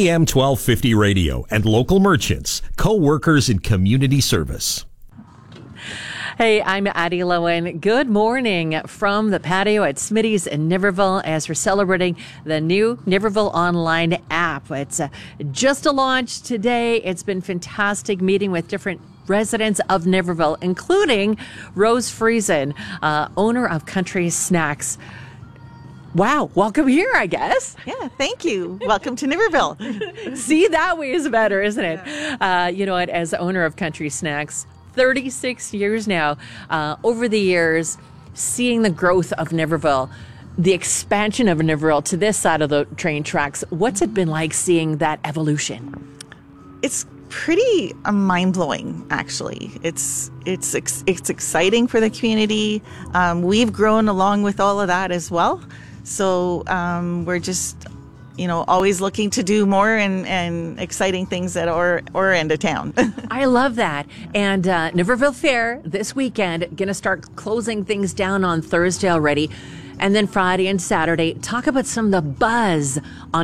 AM 1250 radio and local merchants, co-workers in community service. Hey, I'm Addie Lowen. Good morning from the patio at Smitty's in Niverville as we're celebrating the new Niverville Online app. It's just a launch today. It's been fantastic meeting with different residents of Niverville, including Rose Friesen, owner of Country Snacks. Wow, welcome here, I guess. Yeah, thank you. Welcome to Niverville. See, that way is better, isn't it? You know what, as owner of Country Snacks, 36 years now, over the years, seeing the growth of Niverville, the expansion of Niverville to this side of the train tracks, what's it been like seeing that evolution? It's pretty mind-blowing, actually. It's exciting for the community. We've grown along with all of that as well. So we're just, always looking to do more and exciting things at our end of town. I love that. And Niverville Fair this weekend, going to start closing things down on Thursday already. And then Friday and Saturday, talk about some of the buzz on